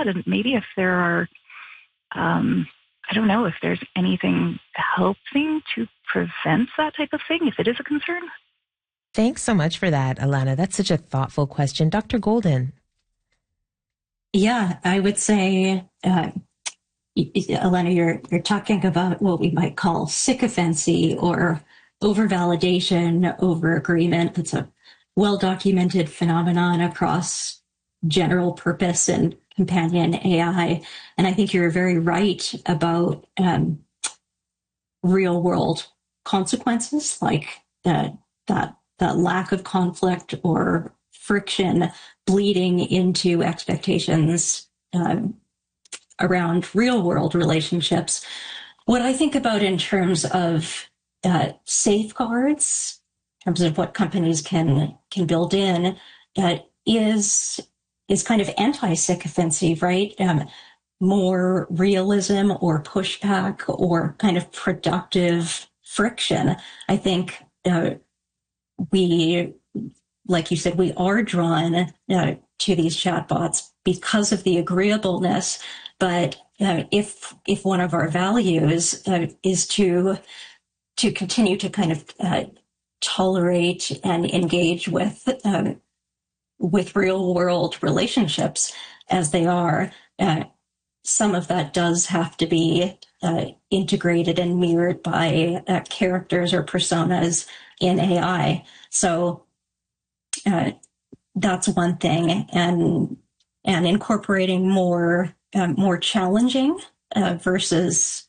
that? And maybe if there are, I don't know if there's anything helping to prevent that type of thing, if it is a concern. Thanks so much for that, Alana. That's such a thoughtful question. Dr. Golden. Yeah, I would say, Alana, you're talking about what we might call sycophancy or over-validation, over-agreement. It's a well-documented phenomenon across general purpose and companion AI. And I think you're very right about real-world consequences, like that lack of conflict or friction bleeding into expectations around real-world relationships. What I think about in terms of safeguards, in terms of what companies can build in, is kind of anti-sycophancy, right? More realism or pushback or kind of productive friction. I think we, like you said, we are drawn to these chatbots because of the agreeableness. But if one of our values is to continue to kind of tolerate and engage with real world relationships as they are, some of that does have to be integrated and mirrored by characters or personas in AI. So that's one thing, and incorporating more challenging versus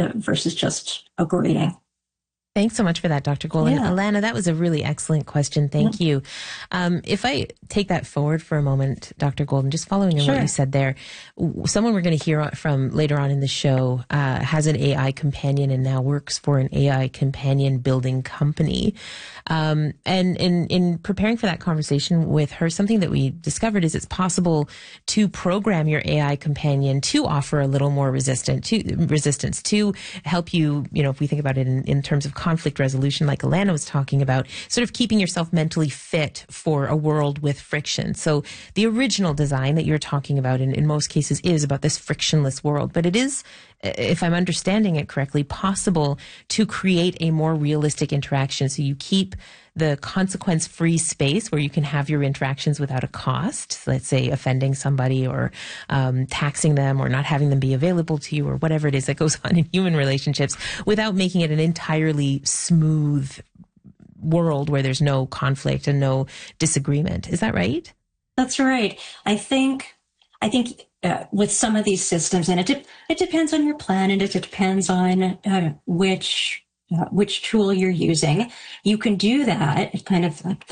just agreeing. Thanks so much for that, Dr. Golden. Yeah. Alana, that was a really excellent question. Thank you. If I take that forward for a moment, Dr. Golden, just following on what you said there, someone we're going to hear from later on in the show has an AI companion and now works for an AI companion building company. And in preparing for that conversation with her, something that we discovered is it's possible to program your AI companion to offer a little more resistance to help you, if we think about it in terms of conflict resolution, like Alana was talking about, sort of keeping yourself mentally fit for a world with friction. So the original design that you're talking about in most cases is about this frictionless world, but it is, if I'm understanding it correctly, possible to create a more realistic interaction. So you keep the consequence-free space where you can have your interactions without a cost, let's say offending somebody or taxing them or not having them be available to you or whatever it is that goes on in human relationships, without making it an entirely smooth world where there's no conflict and no disagreement. Is that right? That's right. I think with some of these systems, and it depends on your plan, and it depends on which tool you're using. You can do that at kind of like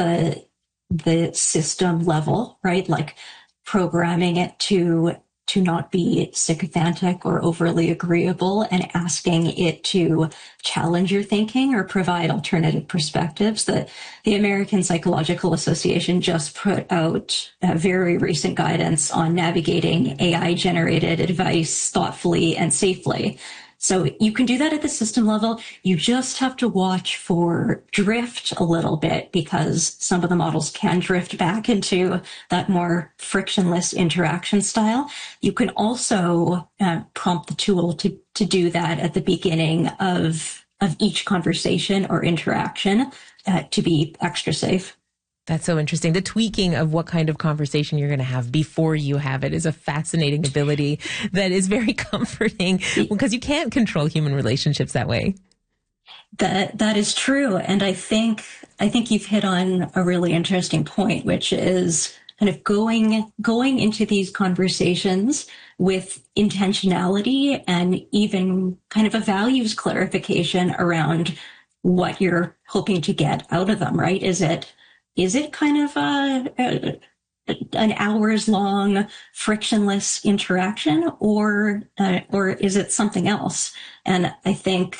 the system level, right? Like programming it to not be sycophantic or overly agreeable and asking it to challenge your thinking or provide alternative perspectives. The American Psychological Association just put out very recent guidance on navigating AI-generated advice thoughtfully and safely. So you can do that at the system level. You just have to watch for drift a little bit, because some of the models can drift back into that more frictionless interaction style. You can also prompt the tool to do that at the beginning of each conversation or interaction to be extra safe. That's so interesting. The tweaking of what kind of conversation you're going to have before you have it is a fascinating ability that is very comforting, because you can't control human relationships that way. That is true. And I think you've hit on a really interesting point, which is kind of going into these conversations with intentionality and even kind of a values clarification around what you're hoping to get out of them, right? Is it kind of an hours long frictionless interaction, or is it something else? And I think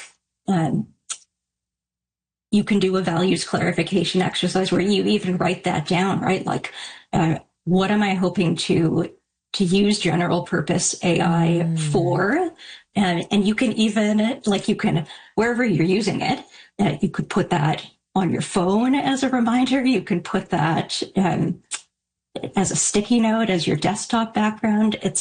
you can do a values clarification exercise where you even write that down, right? Like, what am I hoping to use general purpose AI for? And you can even, wherever you're using it, you could put that on your phone as a reminder. You can put that as a sticky note, as your desktop background, etc.